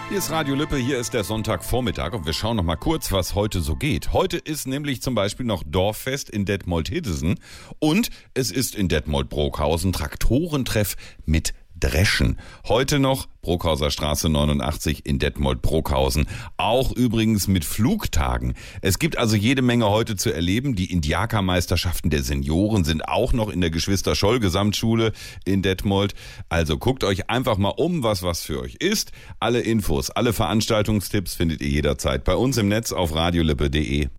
Hier ist Radio Lippe, hier ist der Sonntagvormittag und wir schauen noch mal kurz, was heute so geht. Heute ist nämlich zum Beispiel noch Dorffest in Detmold-Hiddesen und es ist in Detmold-Brokhausen Traktorentreff mit Dreschen. Heute noch Brokhauser Straße 89 in Detmold-Brokhausen. Auch übrigens mit Flugtagen. Es gibt also jede Menge heute zu erleben. Die Indiakermeisterschaften der Senioren sind auch noch in der Geschwister-Scholl-Gesamtschule in Detmold. Also guckt euch einfach mal um, was für euch ist. Alle Infos, alle Veranstaltungstipps findet ihr jederzeit bei uns im Netz auf radiolippe.de.